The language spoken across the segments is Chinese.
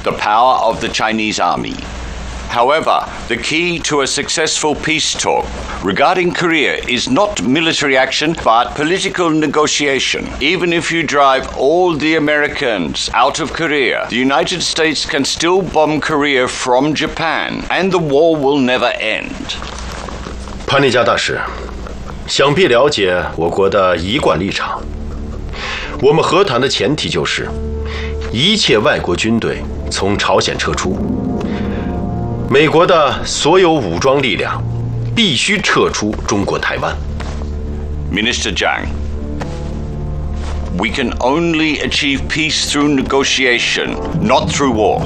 the power of the Chinese army. However, the key to a successful peace talk regarding Korea is not military action, but political negotiation. Even if you drive all the Americans out of Korea, the United States can still bomb Korea from Japan, and the war will never end. 潘尼加大使，想必了解我国的一贯立场。我们和谈的前提就是，一切外国军队从朝鲜撤出。 美国的所有武装力量必须撤出中国台湾。 Minister Zhang, we can only achieve peace through negotiation, not through war.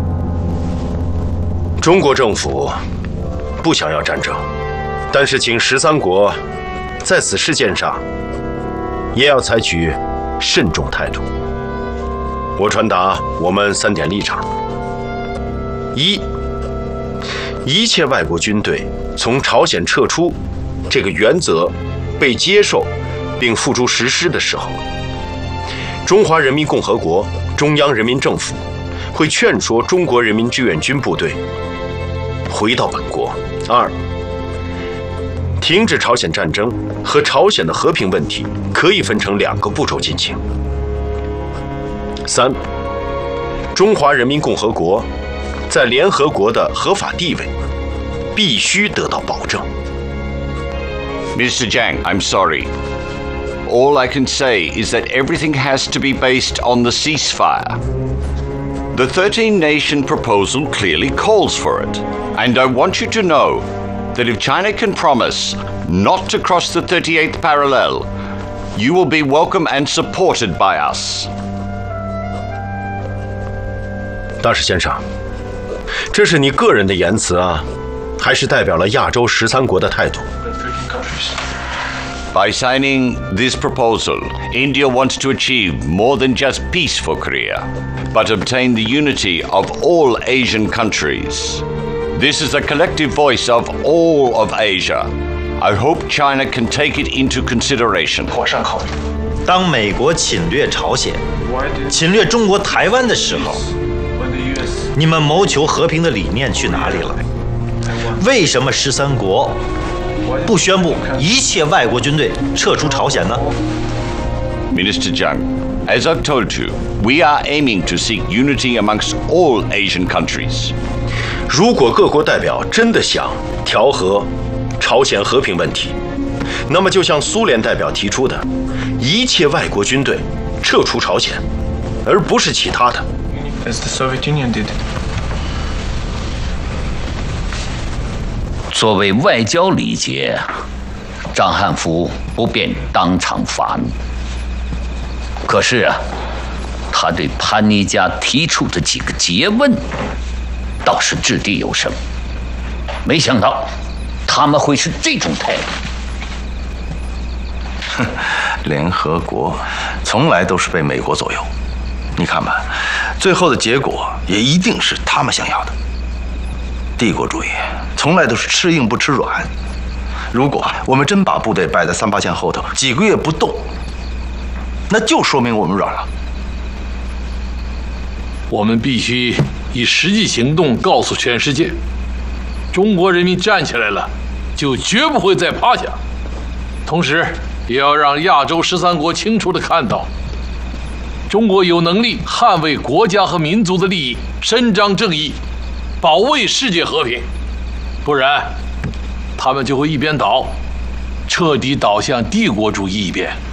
中国政府不想要战争，但是请13国在此事件上也要采取慎重态度。我传达我们3点立场：一。 一切外国军队从朝鲜撤出，这个原则被接受并付诸实施的时候，中华人民共和国中央人民政府会劝说中国人民志愿军部队回到本国。2，停止朝鲜战争和朝鲜的和平问题可以分成2个步骤进行。3，中华人民共和国 在联合国的合法地位必须得到保证。 Mr. Zhang, I'm sorry. All I can say is that everything has to be based on the ceasefire. The 13-nation proposal clearly calls for it. And I want you to know that if China can promise not to cross the 38th parallel, you will be welcome and supported by us. 大使先生， 这是你个人的言辞啊，还是代表了亚洲13国的态度？ By signing this proposal, India wants to achieve more than just peace for Korea, but obtain the unity of all Asian countries. This is the collective voice of all of Asia. I hope China can take it into consideration. 当美国侵略朝鲜、侵略中国台湾的时候， 你们谋求和平的理念去哪里了？为什么13国不宣布一切外国军队撤出朝鲜呢？ Minister Zhang, as I've told you, we are aiming to seek unity amongst all Asian countries. 如果各国代表真的想调和朝鲜和平问题，那么就像苏联代表提出的，一切外国军队撤出朝鲜，而不是其他的。 As the Soviet Union did. 作为外交礼节，张汉福不便当场发怒。可是啊，他对潘尼加提出的几个诘问，倒是掷地有声。没想到他们会是这种态度。 联合国从来都是被美国左右。 你看吧，最后的结果也一定是他们想要的。帝国主义从来都是吃硬不吃软。如果我们真把部队摆在38线后头，几个月不动，那就说明我们软了。 我们必须以实际行动告诉全世界，中国人民站起来了，就绝不会再趴下。同时，也要让亚洲13国清楚地看到。 中国有能力捍卫国家和民族的利益，伸张正义，保卫世界和平。不然，他们就会一边倒，彻底倒向帝国主义一边。